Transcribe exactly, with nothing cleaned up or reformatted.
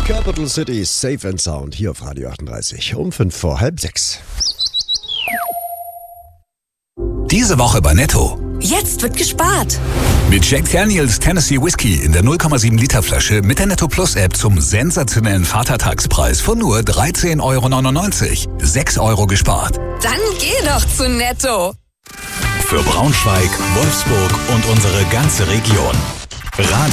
Capital City, Safe and Sound, hier auf Radio achtunddreißig, um fünf vor halb sechs. Diese Woche bei Netto. Jetzt wird gespart. Mit Jack Daniels Tennessee Whiskey in der null Komma sieben Liter Flasche mit der Netto Plus App zum sensationellen Vatertagspreis von nur dreizehn Euro neunundneunzig. sechs Euro gespart. Dann geh doch zu Netto. Für Braunschweig, Wolfsburg und unsere ganze Region. Radio